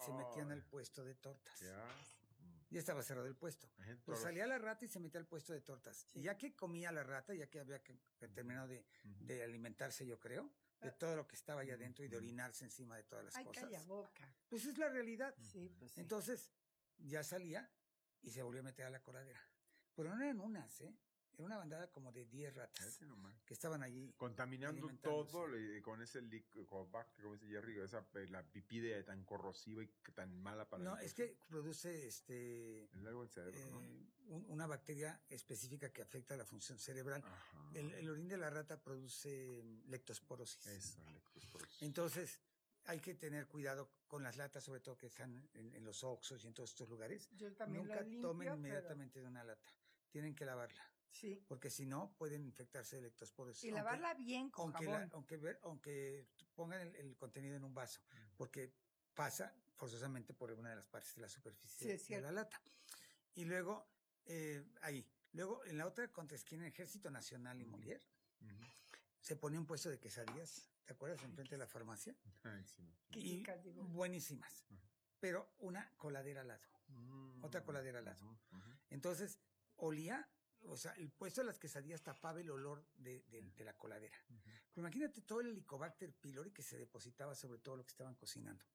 se metían al puesto de tortas. Ya. Ya estaba cerrado el puesto. Pues salía la rata y se metía al puesto de tortas. Sí. Y ya que comía la rata, ya que había que terminado de alimentarse, yo creo, de todo lo que estaba allá adentro y de orinarse encima de todas las cosas. Calla boca. Pues es la realidad. Sí, pues sí. Entonces, ya salía y se volvió a meter a la coladera. Pero no eran unas, Era una bandada como de 10 ratas que estaban allí. Contaminando todo con ese Helicobacter, como dice Jerry, la pipí tan corrosiva y tan mala para No, es que produce algo en cerebro, una bacteria específica que afecta la función cerebral. El orín de la rata produce lectosporosis. Eso, lectosporosis. Entonces, hay que tener cuidado con las latas, sobre todo que están en los Oxxos y en todos estos lugares. Yo también Nunca limpio, tomen inmediatamente de una lata. Tienen que lavarla. Sí. Porque si no, pueden infectarse de lectosporosis. Y lavarla bien con jabón. Aunque pongan el contenido en un vaso, porque pasa forzosamente por una de las partes de la superficie de la lata. Y luego, ahí. Luego, en la otra contraesquina, Ejército Nacional y Molière, se pone un puesto de quesadillas, ¿te acuerdas? Enfrente de la farmacia. Sí. Y buenísimas. Pero una coladera al lado. Otra coladera al lado. Entonces, olía... O sea, el puesto de las quesadillas tapaba el olor de la coladera. Pero imagínate todo el Helicobacter pylori que se depositaba sobre todo lo que estaban cocinando.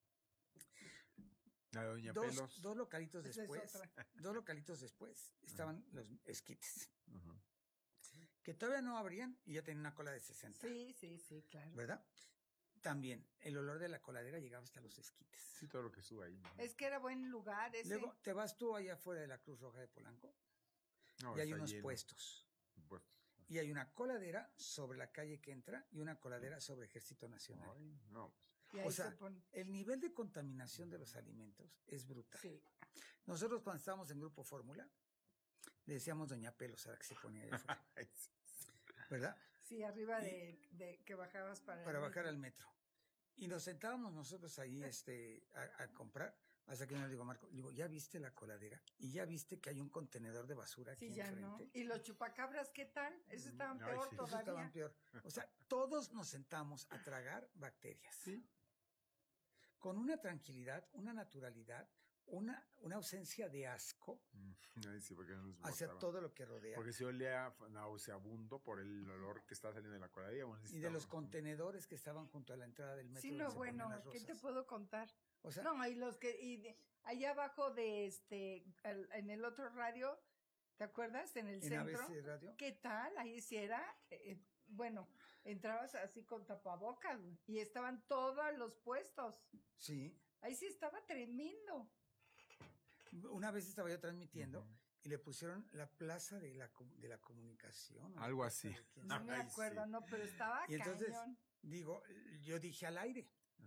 Dos localitos después estaban los esquites. Que todavía no abrían y ya tenían una cola de 60. Sí, claro. ¿Verdad? También el olor de la coladera llegaba hasta los esquites. Sí, todo lo que sube ahí. Es que era buen lugar ese. Luego, te vas tú allá afuera de la Cruz Roja de Polanco. Y hay unos puestos. Y hay una coladera sobre la calle que entra y una coladera sobre Ejército Nacional. Ay, no. O sea, el nivel de contaminación de los alimentos es brutal. Sí. Nosotros cuando estábamos en Grupo Fórmula, le decíamos Doña Pelos a la que se ponía allá afuera. ¿Verdad? Sí, arriba de que bajabas para bajar al metro. Y nos sentábamos nosotros ahí a comprar. Hasta que yo le digo, Marco, ¿ya viste la coladera? ¿Y ya viste que hay un contenedor de basura aquí enfrente? No. ¿Y los chupacabras qué tal? Esos estaban peor todavía. Esos estaban peor. O sea, todos nos sentamos a tragar bacterias. Sí. Con una tranquilidad, una naturalidad, una ausencia de asco hacia todo lo que rodea. Porque se olía nauseabundo por el olor que estaba saliendo de la coladera. Y de los contenedores que estaban junto a la entrada del metro. Sí, no, bueno, ¿qué te puedo contar? O sea, no, allá abajo en el otro radio, ¿te acuerdas? En el centro. ABC Radio. ¿Qué tal? Ahí sí era, entrabas así con tapabocas y estaban todos los puestos. Sí. Ahí sí estaba tremendo. Una vez estaba yo transmitiendo y le pusieron la plaza de la comunicación. Algo así. No me acuerdo, no, pero estaba y entonces, cañón. Yo dije al aire.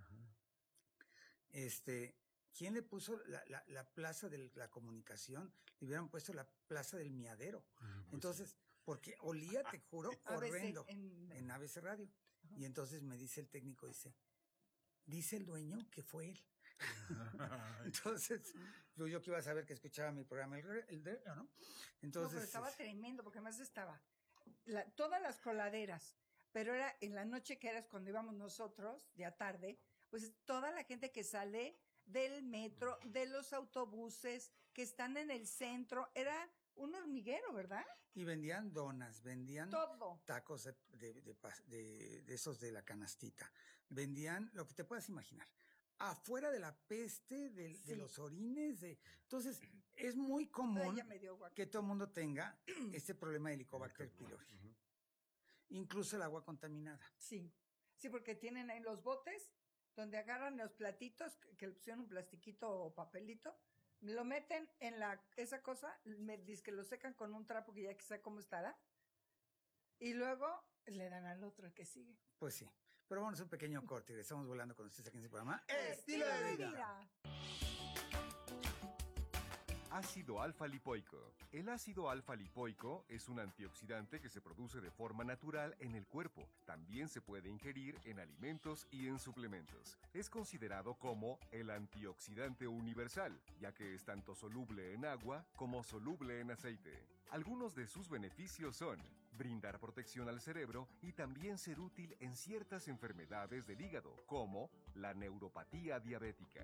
¿Quién le puso la plaza de la comunicación? Le hubieran puesto la plaza del miadero. Entonces, porque olía, te juro, horrendo en ABC Radio. Y entonces me dice el técnico, dice el dueño que fue él. Entonces, yo que iba a saber que escuchaba mi programa, ¿no? Entonces, pero estaba tremendo, porque además estaba todas las coladeras, pero era en la noche que era cuando íbamos nosotros, ya tarde, pues toda la gente que sale del metro, de los autobuses, que están en el centro, era un hormiguero, ¿verdad? Y vendían donas, vendían todo. Tacos de esos de la canastita, vendían lo que te puedas imaginar. Afuera de la peste, de los orines, entonces es muy común que todo el mundo tenga este problema de Helicobacter pylori. Incluso el agua contaminada. Sí, porque tienen ahí los botes donde agarran los platitos, que le pusieron un plastiquito o papelito, lo meten en esa cosa, dice que lo secan con un trapo que ya quizá cómo estará, y luego le dan al otro el que sigue. Pues sí, pero bueno, es un pequeño corte y estamos volando con ustedes aquí en este programa Estilo de Vida. Ácido alfa-lipoico. El ácido alfa-lipoico es un antioxidante que se produce de forma natural en el cuerpo. También se puede ingerir en alimentos y en suplementos. Es considerado como el antioxidante universal, ya que es tanto soluble en agua como soluble en aceite. Algunos de sus beneficios son brindar protección al cerebro y también ser útil en ciertas enfermedades del hígado, como la neuropatía diabética.